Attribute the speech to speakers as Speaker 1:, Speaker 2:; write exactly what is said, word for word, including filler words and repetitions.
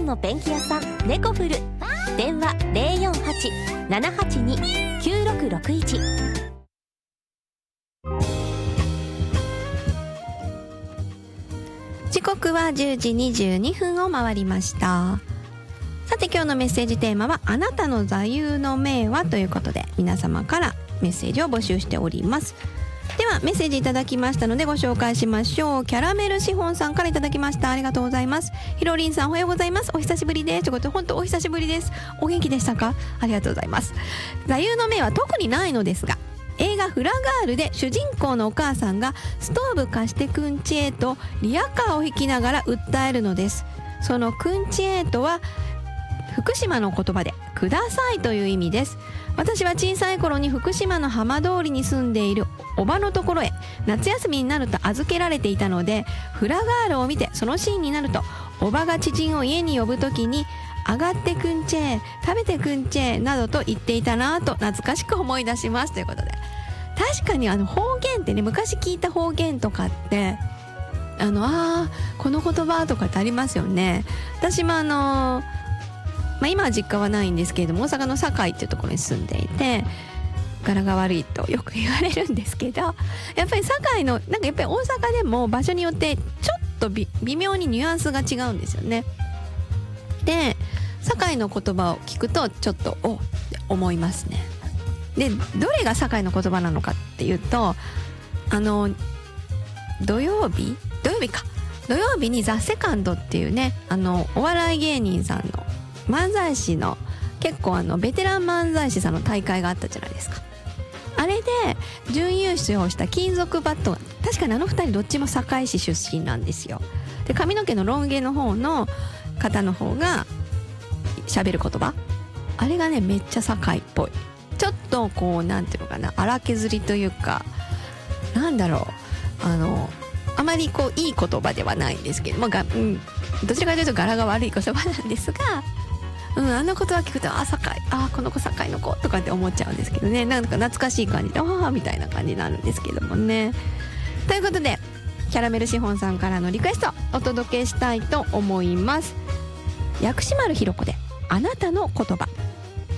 Speaker 1: のペンキ屋さんネコフル。電話 ゼロよんはち ななはちに きゅうろくろくいち。
Speaker 2: 時刻はじゅうじにじゅうにふんを回りました。さて今日のメッセージテーマはあなたの座右の銘はということで、皆様からメッセージを募集しております。ではメッセージいただきましたのでご紹介しましょう。キャラメルシフォンさんからいただきました。ありがとうございます。ひろりんさんおはようございます。お久しぶりです。ということで本当お久しぶりです。お元気でしたか？ありがとうございます。座右の銘は特にないのですが、映画フラガールで主人公のお母さんがストーブ貸してくんちえとリヤカーを弾きながら訴えるのです。そのくんちえとは福島の言葉でくださいという意味です。私は小さい頃に福島の浜通りに住んでいるおばのところへ夏休みになると預けられていたので、フラガールを見てそのシーンになるとおばが知人を家に呼ぶときに上がってくんちえ、食べてくんちえなどと言っていたなぁと懐かしく思い出しますということで、確かにあの方言ってね、昔聞いた方言とかってあのあーこの言葉とかってありますよね。私もあのまあ、今は実家はないんですけれども、大阪の堺っていうところに住んでいて柄が悪いとよく言われるんですけど、やっぱり堺のなんかやっぱり大阪でも場所によってちょっと 微, 微妙にニュアンスが違うんですよね。で堺の言葉を聞くとちょっとおって思いますね。でどれが堺の言葉なのかっていうと、あの土曜日土曜日か土曜日にザ・セカンドっていうね、あのお笑い芸人さんの漫才師の結構あのベテラン漫才師さんの大会があったじゃないですか。あれで準優勝した金属バットが、確かにあのふたりどっちも堺市出身なんですよ。で髪の毛のロン毛の方の方の方が喋る言葉、あれがねめっちゃ堺っぽい、ちょっとこうなんていうのかな、荒削りというか、なんだろう、あのあまりこういい言葉ではないんですけども、が、うん、どちらかというと柄が悪い言葉なんですが、うん、あの言葉聞くとあ堺、あこの子堺の子とかって思っちゃうんですけどね、なんか懐かしい感じでああみたいな感じになるんですけどもね。ということでキャラメルシフォンさんからのリクエストお届けしたいと思います。薬師丸ひろ子であなたの言葉。